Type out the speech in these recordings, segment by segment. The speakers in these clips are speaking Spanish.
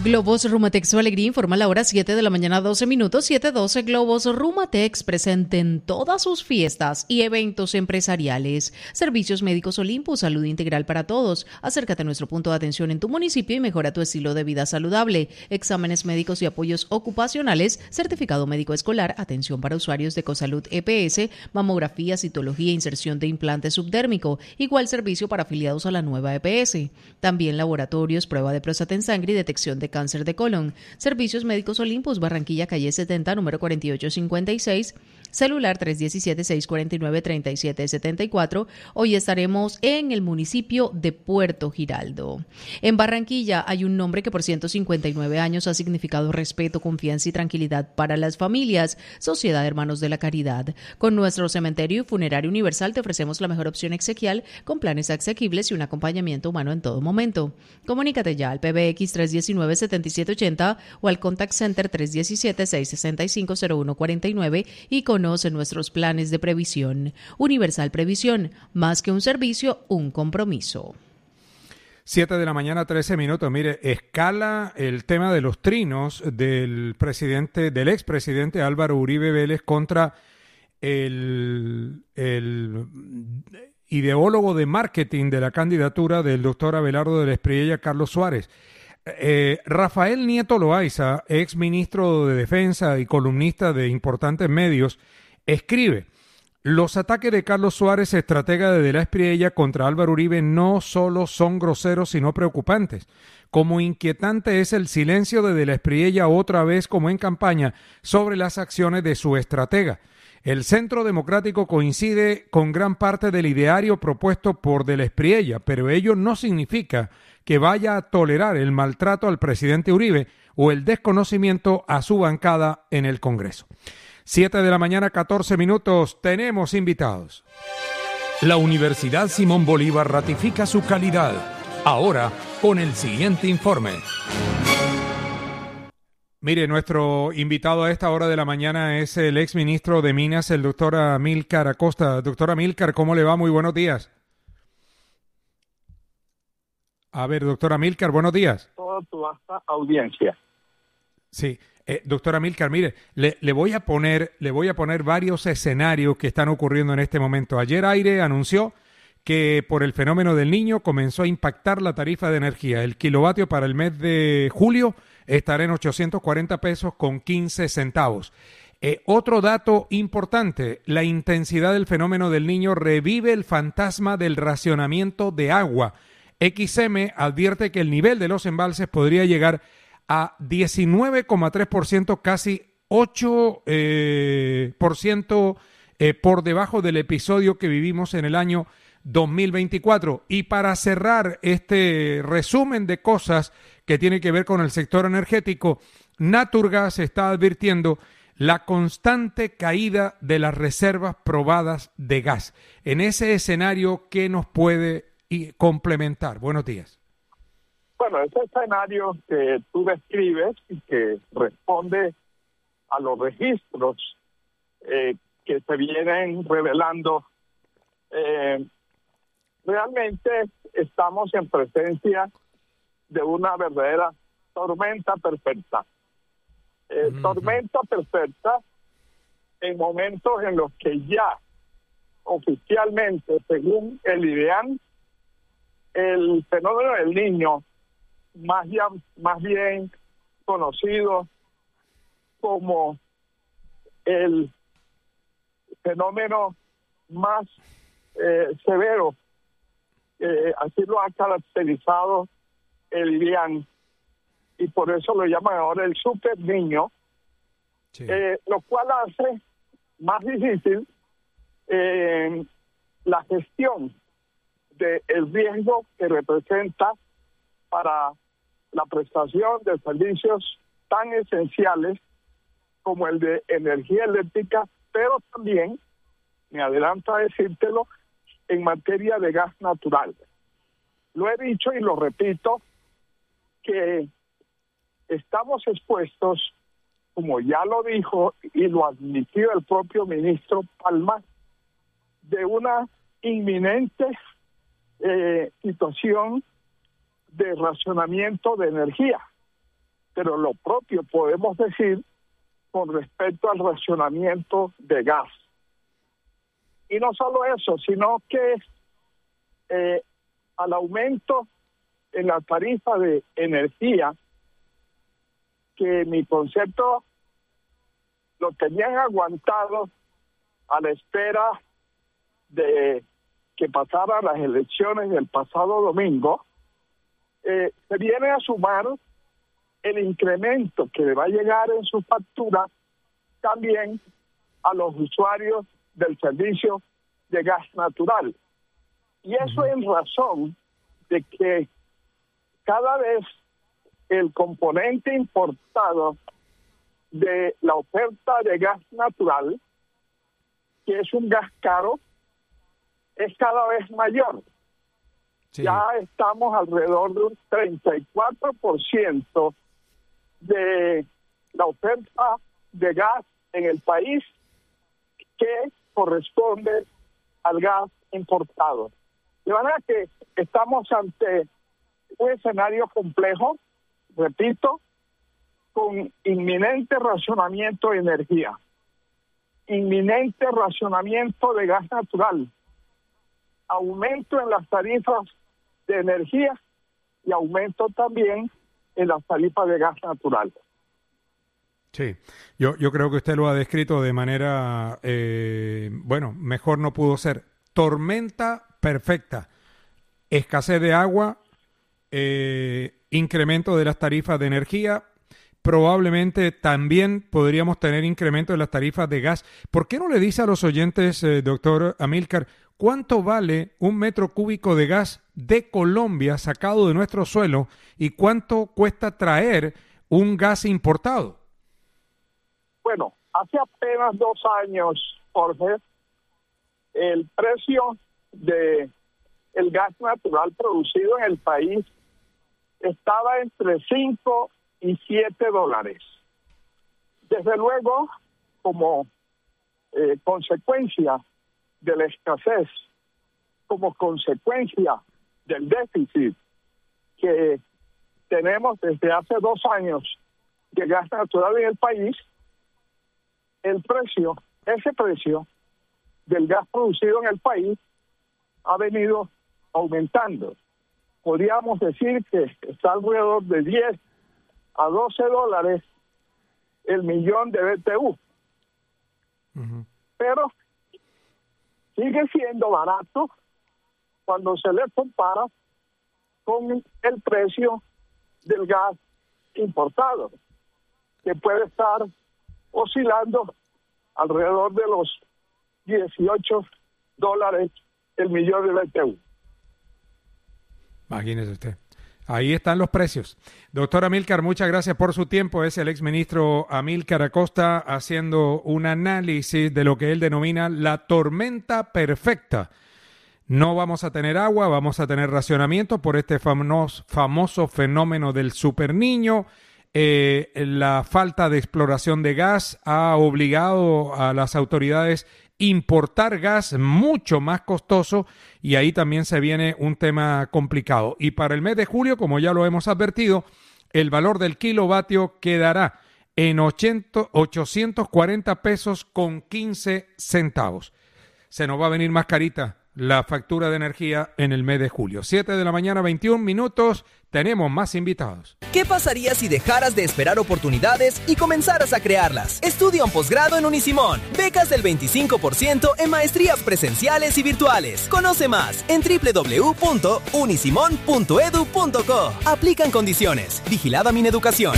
Globos Rumatex Su Alegría informa a la hora 7 de la mañana, 12 minutos, 7:12. Globos Rumatex presente en todas sus fiestas y eventos empresariales. Servicios médicos Olympus, salud integral para todos. Acércate a nuestro punto de atención en tu municipio y mejora tu estilo de vida saludable. Exámenes médicos y apoyos ocupacionales, certificado médico escolar, atención para usuarios de Ecosalud EPS, mamografía, citología e inserción de implante subdérmico. Igual servicio para afiliados a la nueva EPS. También laboratorios, prueba de próstata en sangre y detección de cáncer de colon. Servicios médicos Olympus, Barranquilla, calle 70, número 4856, celular 317-649-3774. Hoy estaremos en el municipio de Puerto Giraldo. En Barranquilla hay un nombre que por 159 años ha significado respeto, confianza y tranquilidad para las familias. Sociedad de Hermanos de la Caridad. Con nuestro cementerio y funerario universal te ofrecemos la mejor opción exequial con planes asequibles y un acompañamiento humano en todo momento. Comunícate ya al PBX 319-7780 o al Contact Center 317-665-0149 y conoce nuestros planes de previsión. Universal Previsión, más que un servicio, un compromiso. 7 de la mañana, 13 minutos. Mire, escala el tema de los trinos del expresidente Álvaro Uribe Vélez contra el ideólogo de marketing de la candidatura del doctor Abelardo de la Espriella, Carlos Suárez. Rafael Nieto Loaiza, ex ministro de Defensa y columnista de importantes medios, escribe: los ataques de Carlos Suárez, estratega de la Espriella, contra Álvaro Uribe no solo son groseros, sino preocupantes. Como inquietante es el silencio de la Espriella, otra vez como en campaña, sobre las acciones de su estratega. El Centro Democrático coincide con gran parte del ideario propuesto por de la Espriella, pero ello no significa que vaya a tolerar el maltrato al presidente Uribe o el desconocimiento a su bancada en el Congreso. 7 de la mañana, 14 minutos, tenemos invitados. La Universidad Simón Bolívar ratifica su calidad. Ahora, con el siguiente informe. Mire, nuestro invitado a esta hora de la mañana es el exministro de Minas, el doctor Amílcar Acosta. Doctor Amílcar, ¿cómo le va? Muy buenos días. A ver, doctor Amílcar, buenos días. Toda tu vasta audiencia. Sí. Doctora Amílcar, mire, le voy a poner varios escenarios que están ocurriendo en este momento. Ayer AIRE anunció que por el fenómeno del Niño comenzó a impactar la tarifa de energía. El kilovatio para el mes de julio estará en 840 pesos con 15 centavos. Otro dato importante, la intensidad del fenómeno del Niño revive el fantasma del racionamiento de agua. XM advierte que el nivel de los embalses podría llegar a 19,3%, casi 8% por debajo del episodio que vivimos en el año 2024. Y para cerrar este resumen de cosas que tiene que ver con el sector energético, Naturgas está advirtiendo la constante caída de las reservas probadas de gas. En ese escenario, ¿qué nos puede complementar? Buenos días. Bueno, ese escenario que tú describes y que responde a los registros que se vienen revelando, realmente estamos en presencia de una verdadera tormenta perfecta. Tormenta perfecta en momentos en los que ya oficialmente, según el IDEAM, el fenómeno del Niño, más bien conocido como el fenómeno más severo, así lo ha caracterizado el IDEAM, y por eso lo llaman ahora el Super Niño, sí. Lo cual hace más difícil la gestión del riesgo que representa para la prestación de servicios tan esenciales como el de energía eléctrica, pero también, me adelanto a decírtelo, en materia de gas natural. Lo he dicho y lo repito, que estamos expuestos, como ya lo dijo y lo admitió el propio ministro Palma, de una inminente situación de racionamiento de energía. pero lo propio podemos decir con respecto al racionamiento de gas. Y no solo eso, sino que al aumento en la tarifa de energía, que mi concepto lo tenían aguantado a la espera de que pasaran las elecciones del pasado domingo, se viene a sumar el incremento que le va a llegar en su factura también a los usuarios del servicio de gas natural. Y eso en razón de que cada vez el componente importado de la oferta de gas natural, que es un gas caro, es cada vez mayor. Sí. Ya estamos alrededor de un 34% de la oferta de gas en el país que corresponde al gas importado. De manera que estamos ante un escenario complejo, repito, con inminente racionamiento de energía, inminente racionamiento de gas natural, aumento en las tarifas de energía y aumento también en las tarifas de gas natural. Sí, yo creo que usted lo ha descrito de manera, mejor no pudo ser. Tormenta perfecta, escasez de agua, incremento de las tarifas de energía, probablemente también podríamos tener incremento de las tarifas de gas. ¿Por qué no le dice a los oyentes, doctor Amílcar, cuánto vale un metro cúbico de gas de Colombia sacado de nuestro suelo y cuánto cuesta traer un gas importado? Bueno, hace apenas 2 años, Jorge, el precio de el gas natural producido en el país estaba entre 5 y 7 dólares. Desde luego, como consecuencia de la escasez, como consecuencia del déficit que tenemos desde hace 2 años de gas natural en el país, ese precio del gas producido en el país ha venido aumentando. Podríamos decir que está alrededor de 10 a 12 dólares el millón de BTU. Uh-huh. Pero sigue siendo barato cuando se le compara con el precio del gas importado, que puede estar oscilando alrededor de los 18 dólares el millón de BTU. Imagínese usted. Ahí están los precios. Doctor Amílcar, muchas gracias por su tiempo. Es el exministro Amílcar Acosta haciendo un análisis de lo que él denomina la tormenta perfecta. No vamos a tener agua, vamos a tener racionamiento por este famoso fenómeno del superniño. La falta de exploración de gas ha obligado a las autoridades importar gas mucho más costoso y ahí también se viene un tema complicado. Y para el mes de julio, como ya lo hemos advertido, el valor del kilovatio quedará en 840 pesos con 15 centavos. Se nos va a venir más carita la factura de energía en el mes de julio. 7 de la mañana, 21 minutos. Tenemos más invitados. ¿Qué pasaría si dejaras de esperar oportunidades y comenzaras a crearlas? Estudia un posgrado en Unisimón. Becas del 25% en maestrías presenciales y virtuales. Conoce más en www.unisimon.edu.co. Aplican condiciones. Vigilada Mineducación.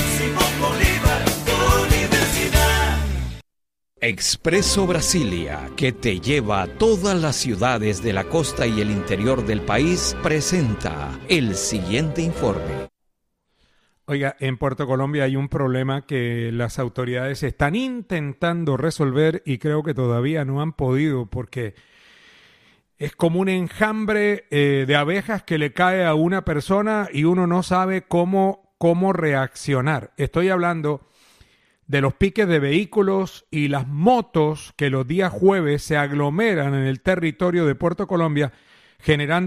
Expreso Brasilia, que te lleva a todas las ciudades de la costa y el interior del país, presenta el siguiente informe. Oiga, en Puerto Colombia hay un problema que las autoridades están intentando resolver y creo que todavía no han podido porque es como un enjambre de abejas que le cae a una persona y uno no sabe cómo reaccionar. Estoy hablando de los piques de vehículos y las motos que los días jueves se aglomeran en el territorio de Puerto Colombia, generando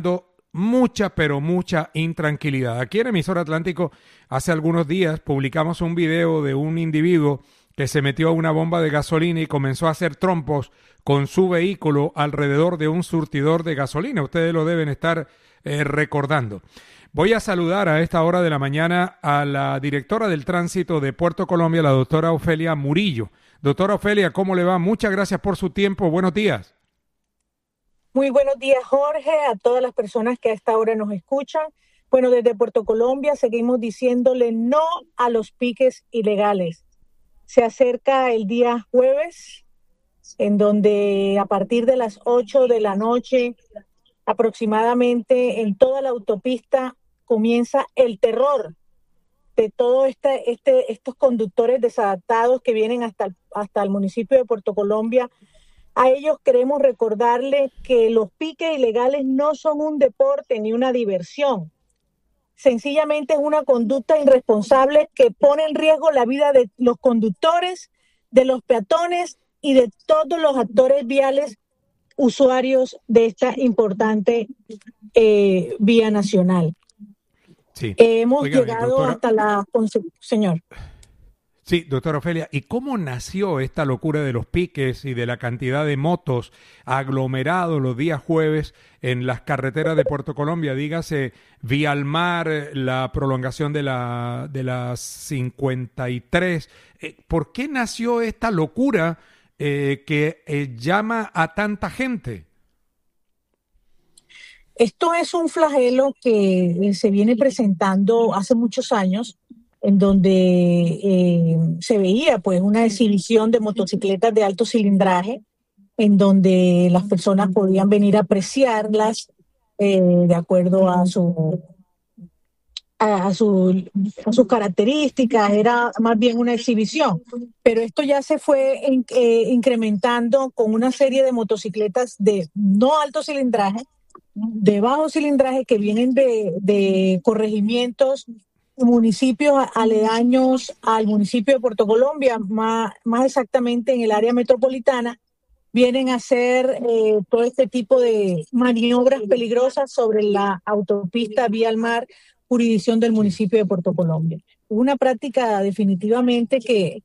mucha, pero mucha intranquilidad. Aquí en Emisor Atlántico, hace algunos días, publicamos un video de un individuo que se metió a una bomba de gasolina y comenzó a hacer trompos con su vehículo alrededor de un surtidor de gasolina. Ustedes lo deben estar recordando. Voy a saludar a esta hora de la mañana a la directora del tránsito de Puerto Colombia, la doctora Ofelia Murillo. Doctora Ofelia, ¿cómo le va? Muchas gracias por su tiempo. Buenos días. Muy buenos días, Jorge, a todas las personas que a esta hora nos escuchan. Bueno, desde Puerto Colombia seguimos diciéndole no a los piques ilegales. Se acerca el día jueves, en donde a partir de las 8 de la noche, aproximadamente en toda la autopista, comienza el terror de todos estos conductores desadaptados que vienen hasta el municipio de Puerto Colombia. A ellos queremos recordarles que los piques ilegales no son un deporte ni una diversión. Sencillamente es una conducta irresponsable que pone en riesgo la vida de los conductores, de los peatones y de todos los actores viales usuarios de esta importante vía nacional. Sí. Hemos Óigame, llegado doctora, hasta la... Señor. Sí, doctora Ofelia, ¿y cómo nació esta locura de los piques y de la cantidad de motos aglomerados los días jueves en las carreteras de Puerto Colombia? Dígase, Vía al Mar, la prolongación de la 53. ¿Por qué nació esta locura que llama a tanta gente? Esto es un flagelo que se viene presentando hace muchos años, en donde se veía pues una exhibición de motocicletas de alto cilindraje, en donde las personas podían venir a apreciarlas de acuerdo a sus características. Era más bien una exhibición, pero esto ya se fue incrementando con una serie de motocicletas de no alto cilindraje, de bajo cilindraje, que vienen de corregimientos, municipios aledaños al municipio de Puerto Colombia, más exactamente en el área metropolitana. Vienen a hacer todo este tipo de maniobras peligrosas sobre la autopista Vía al Mar, jurisdicción del municipio de Puerto Colombia. Una práctica definitivamente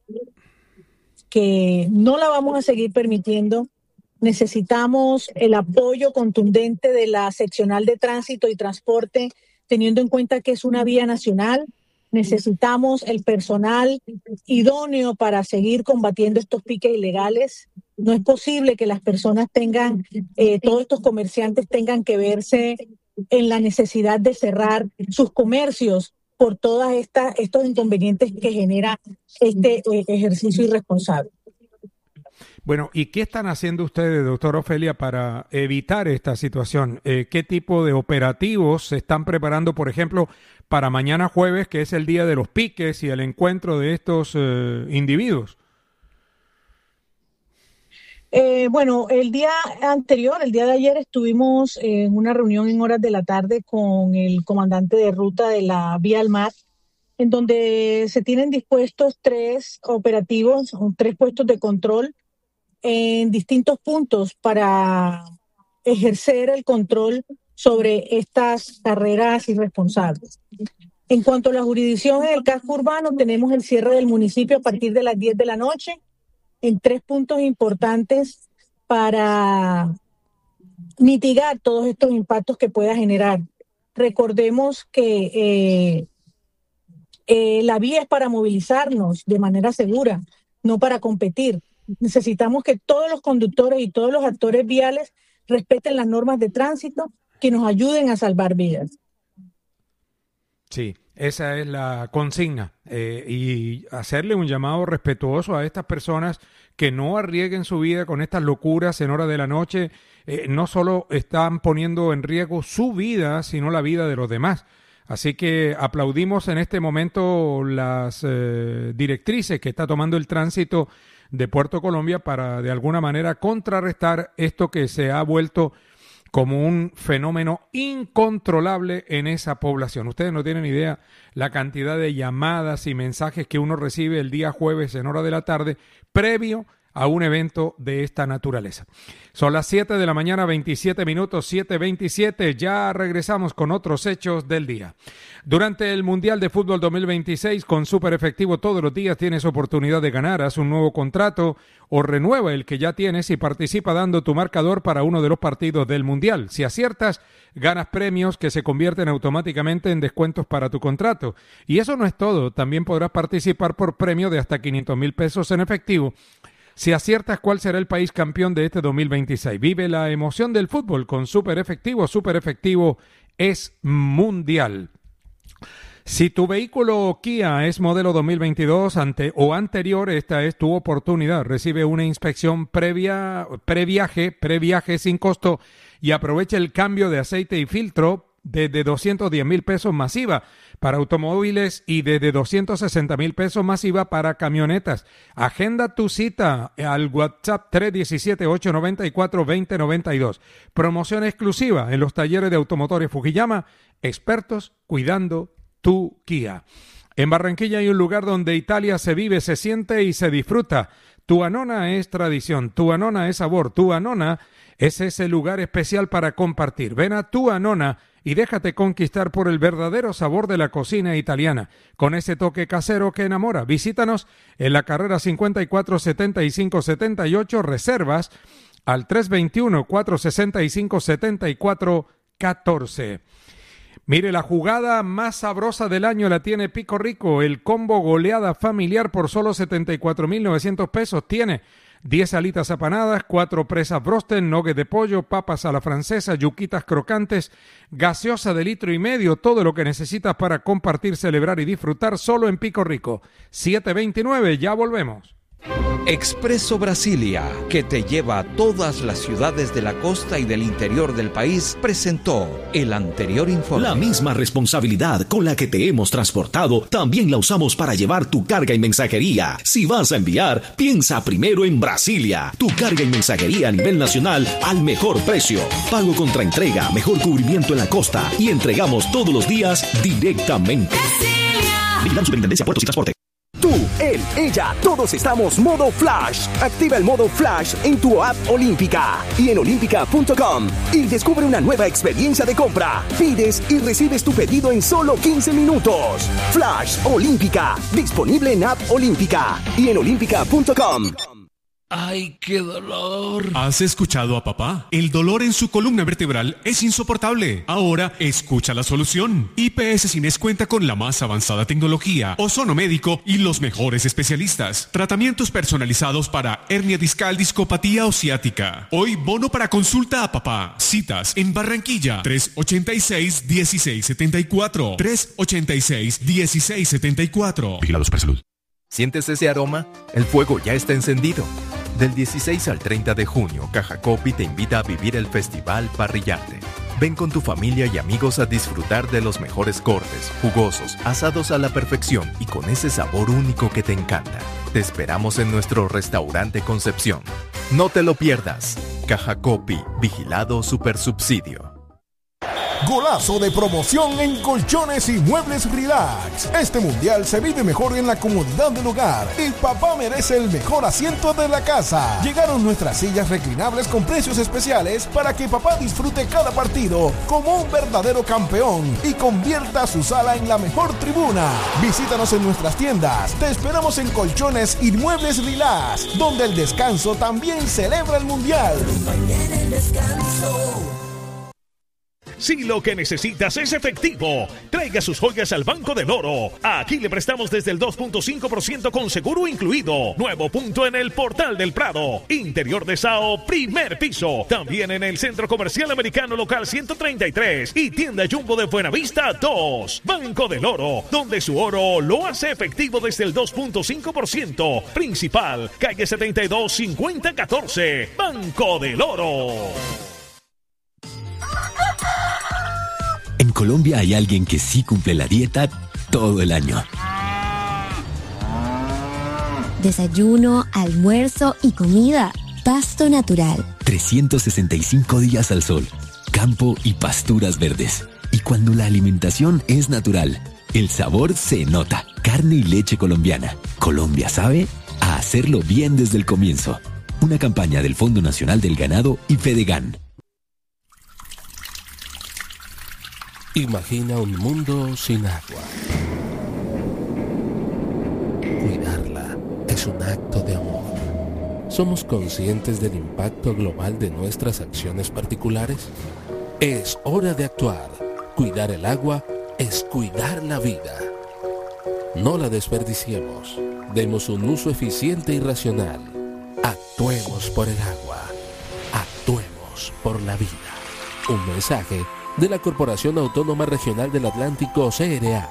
que no la vamos a seguir permitiendo. Necesitamos el apoyo contundente de la seccional de tránsito y transporte, teniendo en cuenta que es una vía nacional. Necesitamos el personal idóneo para seguir combatiendo estos piques ilegales. No es posible que las personas todos estos comerciantes tengan que verse en la necesidad de cerrar sus comercios por todos estos inconvenientes que genera este ejercicio irresponsable. Bueno, ¿y qué están haciendo ustedes, doctora Ofelia, para evitar esta situación? ¿Qué tipo de operativos se están preparando, por ejemplo, para mañana jueves, que es el día de los piques y el encuentro de estos individuos? Bueno, el día de ayer, estuvimos en una reunión en horas de la tarde con el comandante de ruta de la Vía al Mar, en donde se tienen dispuestos 3 operativos, 3 puestos de control en distintos puntos para ejercer el control sobre estas carreras irresponsables. En cuanto a la jurisdicción en el casco urbano, tenemos el cierre del municipio a partir de las 10 de la noche en 3 puntos importantes para mitigar todos estos impactos que pueda generar. Recordemos que la vía es para movilizarnos de manera segura, no para competir. Necesitamos que todos los conductores y todos los actores viales respeten las normas de tránsito que nos ayuden a salvar vidas. Sí, esa es la consigna, y hacerle un llamado respetuoso a estas personas que no arriesguen su vida con estas locuras en horas de la noche. No solo están poniendo en riesgo su vida, sino la vida de los demás. Así que aplaudimos en este momento las directrices que está tomando el tránsito de Puerto Colombia para de alguna manera contrarrestar esto que se ha vuelto como un fenómeno incontrolable en esa población. Ustedes no tienen idea la cantidad de llamadas y mensajes que uno recibe el día jueves en hora de la tarde, previo a un evento de esta naturaleza. Son las 7 de la mañana, 27 minutos, 7:27. Ya regresamos con otros hechos del día. Durante el Mundial de Fútbol 2026, con Super Efectivo todos los días tienes oportunidad de ganar. Haz un nuevo contrato o renueva el que ya tienes y participa dando tu marcador para uno de los partidos del Mundial. Si aciertas, ganas premios que se convierten automáticamente en descuentos para tu contrato. Y eso no es todo. También podrás participar por premio de hasta 500,000 pesos en efectivo si aciertas cuál será el país campeón de este 2026. Vive la emoción del fútbol con Super Efectivo. Super Efectivo es mundial. Si tu vehículo Kia es modelo 2022 o anterior, esta es tu oportunidad. Recibe una inspección previaje sin costo y aprovecha el cambio de aceite y filtro desde 210,000 pesos masiva para automóviles y desde 260,000 pesos masiva para camionetas. Agenda tu cita al WhatsApp 317-894-2092. Promoción exclusiva en los talleres de automotores Fujiyama, expertos cuidando tu Kia. En Barranquilla hay un lugar donde Italia se vive, se siente y se disfruta. Tu Anona es tradición, Tu Anona es sabor, Tu Anona es ese lugar especial para compartir. Ven a Tu Anona y déjate conquistar por el verdadero sabor de la cocina italiana, con ese toque casero que enamora. Visítanos en la carrera 547578, reservas al 321-465-7414. Mire, la jugada más sabrosa del año la tiene Pico Rico, el combo goleada familiar por solo 74,900 pesos. Tiene 10 alitas apanadas, 4 presas brosten, nuggets de pollo, papas a la francesa, yuquitas crocantes, gaseosa de 1,5 litros, todo lo que necesitas para compartir, celebrar y disfrutar solo en Pico Rico. 7:29, ya volvemos. Expreso Brasilia, que te lleva a todas las ciudades de la costa y del interior del país, presentó el anterior informe. La misma responsabilidad con la que te hemos transportado, también la usamos para llevar tu carga y mensajería. Si vas a enviar, piensa primero en Brasilia. Tu carga y mensajería a nivel nacional al mejor precio. Pago contra entrega, mejor cubrimiento en la costa y entregamos todos los días directamente. Vigilando Superintendencia, Puertos y Transporte. Tú, él, ella, todos estamos modo Flash. Activa el modo Flash en tu app Olímpica y en olímpica.com y descubre una nueva experiencia de compra. Pides y recibes tu pedido en solo 15 minutos. Flash Olímpica, disponible en app Olímpica y en olímpica.com. ¡Ay, qué dolor! ¿Has escuchado a papá? El dolor en su columna vertebral es insoportable. Ahora, escucha la solución. IPS Cines cuenta con la más avanzada tecnología, ozono médico y los mejores especialistas. Tratamientos personalizados para hernia discal, discopatía o ciática. Hoy, bono para consulta a papá. Citas en Barranquilla, 386-1674. 386-1674. Vigilado Supersalud. ¿Sientes ese aroma? El fuego ya está encendido. Del 16 al 30 de junio, Caja Copy te invita a vivir el Festival Parrillarte. Ven con tu familia y amigos a disfrutar de los mejores cortes, jugosos, asados a la perfección y con ese sabor único que te encanta. Te esperamos en nuestro restaurante Concepción. No te lo pierdas. Caja Copy, vigilado Supersubsidio. Golazo de promoción en Colchones y Muebles Relax. Este mundial se vive mejor en la comodidad del hogar. El papá merece el mejor asiento de la casa. Llegaron nuestras sillas reclinables con precios especiales para que papá disfrute cada partido como un verdadero campeón y convierta su sala en la mejor tribuna. Visítanos en nuestras tiendas. Te esperamos en Colchones y Muebles Relax, donde el descanso también celebra el mundial. Mañana el descanso. Si lo que necesitas es efectivo, traiga sus joyas al Banco del Oro. Aquí le prestamos desde el 2.5% con seguro incluido. Nuevo punto en el Portal del Prado. Interior de Sao, primer piso. También en el Centro Comercial Americano Local 133 y Tienda Jumbo de Buenavista 2. Banco del Oro, donde su oro lo hace efectivo desde el 2.5%. Principal, calle 72, 5014. Banco del Oro. En Colombia hay alguien que sí cumple la dieta todo el año. Desayuno, almuerzo y comida. Pasto natural. 365 días al sol. Campo y pasturas verdes. Y cuando la alimentación es natural, el sabor se nota. Carne y leche colombiana. Colombia sabe a Hacerlo bien desde el comienzo. Una campaña del Fondo Nacional del Ganado y Fedegan. Imagina un mundo sin agua. Cuidarla es un acto de amor. ¿Somos conscientes del impacto global de nuestras acciones particulares? Es hora de actuar. Cuidar el agua es cuidar la vida. No la desperdiciemos. Demos un uso eficiente y racional. Actuemos por el agua. Actuemos por la vida. Un mensaje de la Corporación Autónoma Regional del Atlántico, CRA.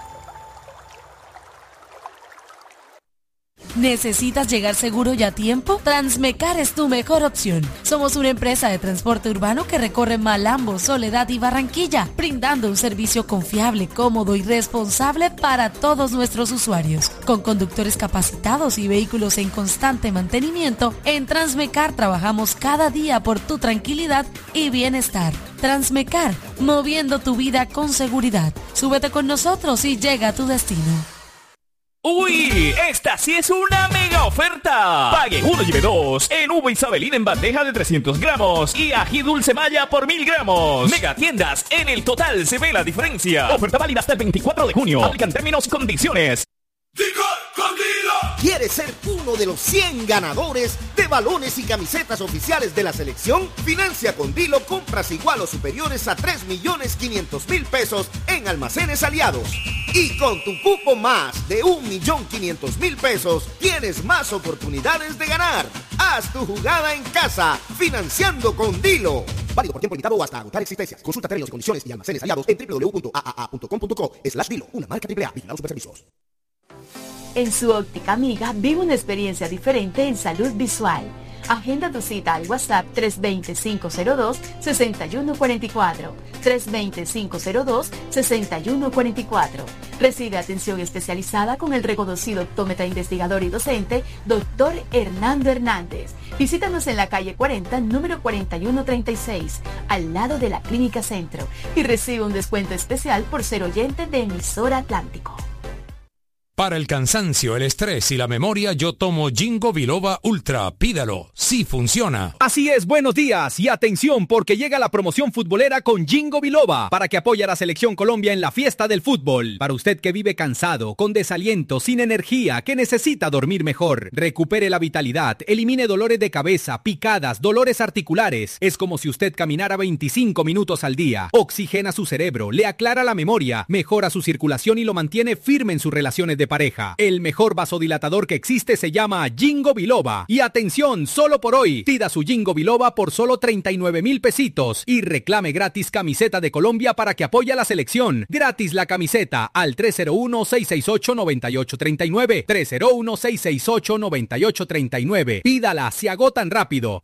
¿Necesitas llegar seguro y a tiempo? Transmecar es tu mejor opción. Somos una empresa de transporte urbano que recorre Malambo, Soledad y Barranquilla, brindando un servicio confiable, cómodo y responsable para todos nuestros usuarios. Con conductores capacitados y vehículos en constante mantenimiento, en Transmecar trabajamos cada día por tu tranquilidad y bienestar. Transmecar, moviendo tu vida con seguridad. Súbete con nosotros y llega a tu destino. ¡Uy! ¡Esta sí es una mega oferta! Pague 1 y lleve 2 en uva Isabelín en bandeja de 300 gramos y ají dulce maya por 1000 gramos. Mega tiendas, en el total se ve la diferencia. Oferta válida hasta el 24 de junio. Aplican términos y condiciones. ¿Quieres ser uno de los 100 ganadores de balones y camisetas oficiales de la selección? Financia con Dilo compras igual o superiores a 3.500.000 pesos en almacenes aliados. Y con tu cupo más de 1.500.000 pesos, tienes más oportunidades de ganar. Haz tu jugada en casa, financiando con Dilo. Válido por tiempo limitado o hasta agotar existencias. Consulta términos y condiciones y almacenes aliados en www.aaa.com.co/Dilo. Una marca AAA. Vigilados Superservicios. En su óptica amiga, vive una experiencia diferente en salud visual. Agenda tu cita al WhatsApp 320-502-6144. 320-502-6144. Recibe atención especializada con el reconocido optómetra investigador y docente, Dr. Hernando Hernández. Visítanos en la calle 40, número 4136, al lado de la Clínica Centro, y recibe un descuento especial por ser oyente de Emisora Atlántico. Para el cansancio, el estrés y la memoria, yo tomo Ginkgo Biloba Ultra. Pídalo, sí funciona. Así es, buenos días y atención porque llega la promoción futbolera con Ginkgo Biloba para que apoye a la Selección Colombia en la fiesta del fútbol. Para usted que vive cansado, con desaliento, sin energía, que necesita dormir mejor, recupere la vitalidad, elimine dolores de cabeza, picadas, dolores articulares. Es como si usted caminara 25 minutos al día. Oxigena su cerebro, le aclara la memoria, mejora su circulación y lo mantiene firme en sus relaciones de pareja. El mejor vasodilatador que existe se llama Ginkgo Biloba. Y atención, solo por hoy, pida su Ginkgo Biloba por solo 39,000 pesitos y reclame gratis camiseta de Colombia para que apoye a la selección. Gratis la camiseta al 301-668-9839. 301-668-9839. Pídala, se agotan rápido.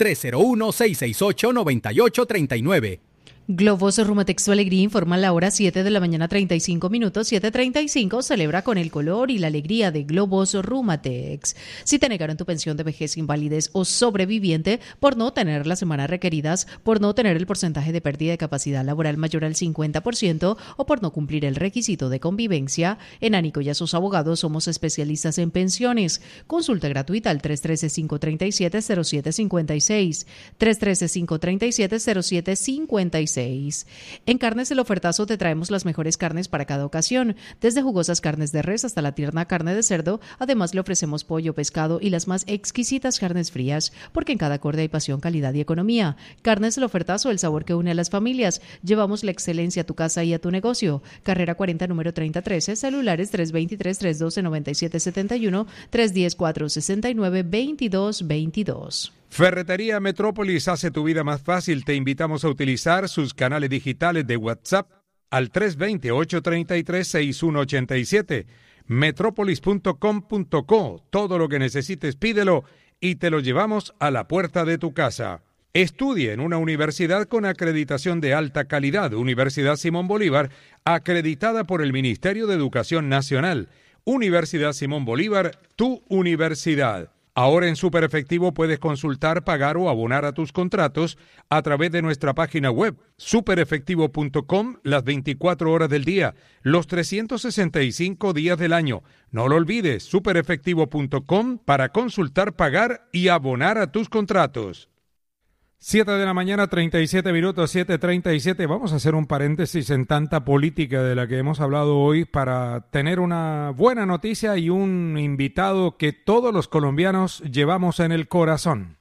301-668-9839. Globos Rumatex Tu Alegría informa la hora 7 de la mañana 35 minutos, 7:35. Celebra con el color y la alegría de Globos Rumatex. Si te negaron tu pensión de vejez, invalidez o sobreviviente por no tener las semanas requeridas, por no tener el porcentaje de pérdida de capacidad laboral mayor al 50% o por no cumplir el requisito de convivencia, en Ánico y a sus abogados somos especialistas en pensiones. Consulta gratuita al 313-537-0756. 313-537-0756. En Carnes El Ofertazo te traemos las mejores carnes para cada ocasión, desde jugosas carnes de res hasta la tierna carne de cerdo. Además le ofrecemos pollo, pescado y las más exquisitas carnes frías, porque en cada corte hay pasión, calidad y economía. Carnes El Ofertazo, el sabor que une a las familias. Llevamos la excelencia a tu casa y a tu negocio. Carrera 40, número 3013, celulares 323-312-9771, 310-469-2222. Ferretería Metrópolis hace tu vida más fácil. Te invitamos a utilizar sus canales digitales de WhatsApp al 320-833-6187. Metrópolis.com.co. Todo lo que necesites pídelo y te lo llevamos a la puerta de tu casa. Estudie en una universidad con acreditación de alta calidad. Universidad Simón Bolívar, acreditada por el Ministerio de Educación Nacional. Universidad Simón Bolívar, tu universidad. Ahora en Super Efectivo puedes consultar, pagar o abonar a tus contratos a través de nuestra página web, superefectivo.com, las 24 horas del día, los 365 días del año. No lo olvides, superefectivo.com para consultar, pagar y abonar a tus contratos. 7 de la mañana, 37 minutos, 7:37. Vamos a hacer un paréntesis en tanta política de la que hemos hablado hoy para tener una buena noticia y un invitado que todos los colombianos llevamos en el corazón.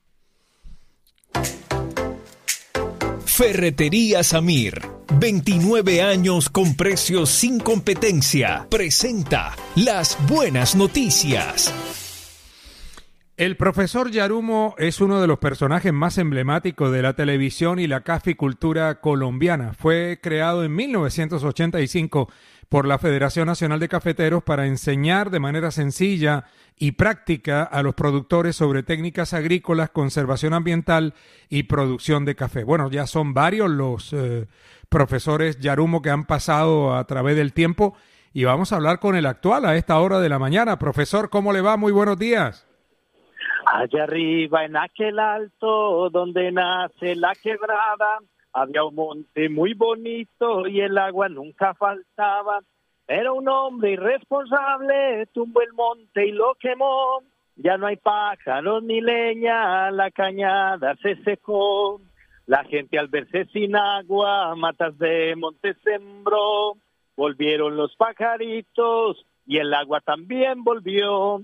Ferretería Samir, 29 años con precios sin competencia. Presenta las buenas noticias. El profesor Yarumo es uno de los personajes más emblemáticos de la televisión y la caficultura colombiana. Fue creado en 1985 por la Federación Nacional de Cafeteros para enseñar de manera sencilla y práctica a los productores sobre técnicas agrícolas, conservación ambiental y producción de café. Bueno, ya son varios los profesores Yarumo que han pasado a través del tiempo y vamos a hablar con el actual a esta hora de la mañana. Profesor, ¿cómo le va? Muy buenos días. Allá arriba en aquel alto donde nace la quebrada, había un monte muy bonito y el agua nunca faltaba. Pero un hombre irresponsable tumbó el monte y lo quemó. Ya no hay pájaros ni leña, la cañada se secó. La gente al verse sin agua, matas de monte sembró. Volvieron los pajaritos y el agua también volvió.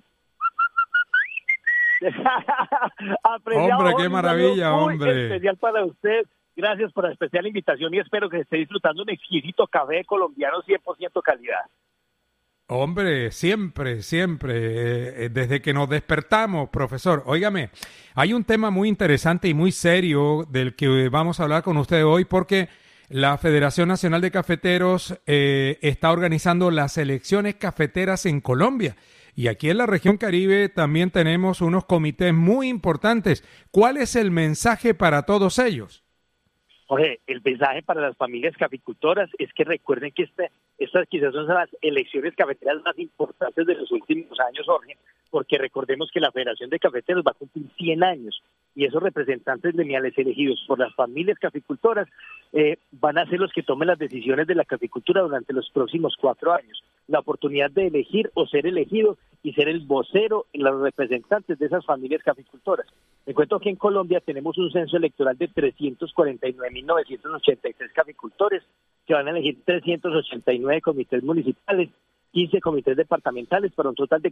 Hombre, qué maravilla, hombre. Especial para usted. Gracias por la especial invitación y espero que esté disfrutando un exquisito café colombiano 100% calidad. Hombre, siempre, desde que nos despertamos, profesor. Óigame, hay un tema muy interesante y muy serio del que vamos a hablar con usted hoy porque la Federación Nacional de Cafeteros está organizando las elecciones cafeteras en Colombia. Y aquí en la región Caribe también tenemos unos comités muy importantes. ¿Cuál es el mensaje para todos ellos? Jorge, el mensaje para las familias caficultoras es que recuerden que estas quizás son las elecciones cafeteras más importantes de los últimos años, Jorge, porque recordemos que la Federación de Cafeteros va a cumplir 100 años y esos representantes gremiales elegidos por las familias caficultoras van a ser los que tomen las decisiones de la caficultura durante los próximos 4 años. La oportunidad de elegir o ser elegido y ser el vocero y los representantes de esas familias caficultoras. Me cuento que en Colombia tenemos un censo electoral de 349.983 caficultores que van a elegir 389 comités municipales, 15 comités departamentales para un total de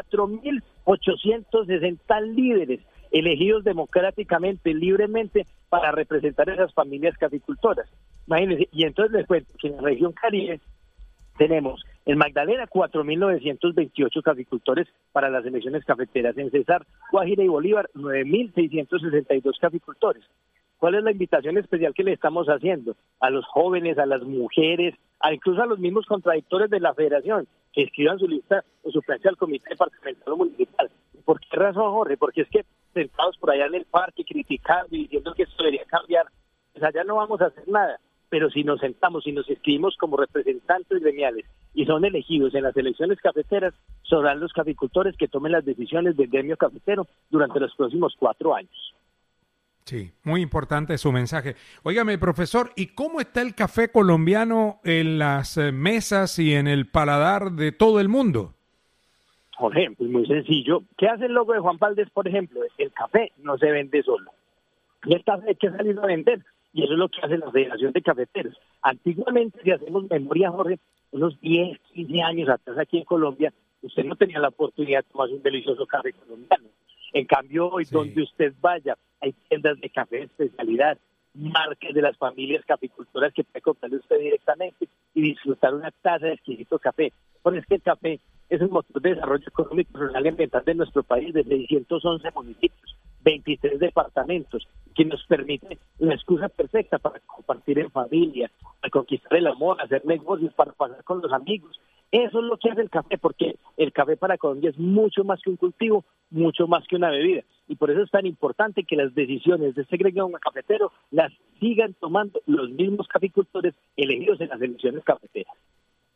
4.860 líderes elegidos democráticamente, libremente, para representar a esas familias caficultoras. Imagínense, y entonces les cuento que en la región Caribe tenemos en Magdalena 4.928 caficultores para las elecciones cafeteras, en Cesar, Guajira y Bolívar 9.662 caficultores. ¿Cuál es la invitación especial que le estamos haciendo? A los jóvenes, a las mujeres, incluso a los mismos contradictores de la federación, que escriban su lista o su plancha al comité departamental o municipal. ¿Por qué razón, Jorge? Porque es que sentados por allá en el parque criticando y diciendo que esto debería cambiar, pues allá no vamos a hacer nada. Pero si nos sentamos y nos inscribimos como representantes gremiales y son elegidos en las elecciones cafeteras, serán los caficultores que tomen las decisiones del gremio cafetero durante los próximos 4 años. Sí, muy importante su mensaje. Óigame, profesor, ¿y cómo está el café colombiano en las mesas y en el paladar de todo el mundo? Jorge, pues muy sencillo. ¿Qué hace el logo de Juan Valdez, por ejemplo? El café no se vende solo. Y el café hay que salir a vender. Y eso es lo que hace la Federación de Cafeteros. Antiguamente, si hacemos memoria, Jorge, unos 10, 15 años atrás aquí en Colombia, usted no tenía la oportunidad de tomar un delicioso café colombiano. En cambio, hoy, donde usted vaya, hay tiendas de café de especialidad, marcas de las familias caficultoras que puede comprarle usted directamente y disfrutar una taza de exquisito café. Porque es que el café es un motor de desarrollo económico rural y ambiental de nuestro país, de 611 municipios, 23 departamentos, que nos permite la excusa perfecta para compartir en familia, para conquistar el amor, hacer negocios, para pasar con los amigos. Eso es lo que hace el café, porque el café para Colombia es mucho más que un cultivo, mucho más que una bebida. Y por eso es tan importante que las decisiones de este gremio cafetero las sigan tomando los mismos caficultores elegidos en las elecciones cafeteras.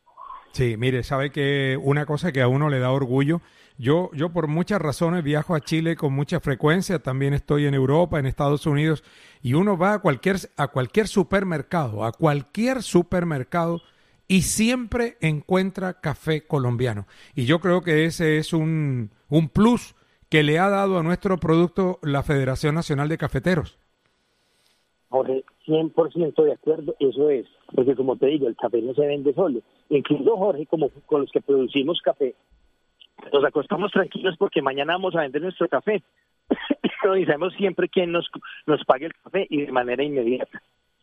Sí, mire, sabe que una cosa que a uno le da orgullo, yo por muchas razones viajo a Chile con mucha frecuencia, también estoy en Europa, en Estados Unidos, y uno va a cualquier supermercado, y siempre encuentra café colombiano. Y yo creo que ese es un plus que le ha dado a nuestro producto la Federación Nacional de Cafeteros. Jorge, 100% de acuerdo, eso es, porque como te digo, el café no se vende solo. Incluso, Jorge, como con los que producimos café, nos acostamos tranquilos porque mañana vamos a vender nuestro café. Pero sabemos siempre quién nos pague el café y de manera inmediata.